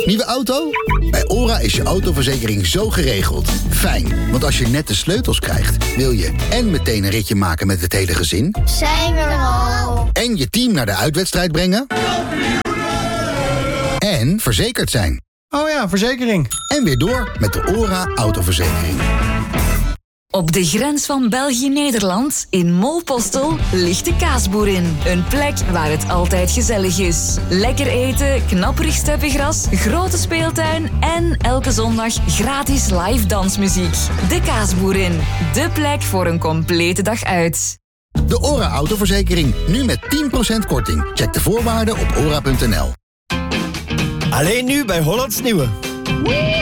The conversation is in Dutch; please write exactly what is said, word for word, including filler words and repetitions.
Nieuwe auto? Bij OHRA is je autoverzekering zo geregeld. Fijn, want als je net de sleutels krijgt, wil je en meteen een ritje maken met het hele gezin. Zijn we er al? En je team naar de uitwedstrijd brengen. En verzekerd zijn. Oh ja, verzekering. En weer door met de OHRA autoverzekering. Op de grens van België-Nederland, in Molpostel, ligt de Kaasboerin. Een plek waar het altijd gezellig is. Lekker eten, knapperig steppengras, grote speeltuin en elke zondag gratis live dansmuziek. De Kaasboerin, de plek voor een complete dag uit. De OHRA autoverzekering, nu met tien procent korting. Check de voorwaarden op ora punt n l. Alleen nu bij Hollands Nieuwe.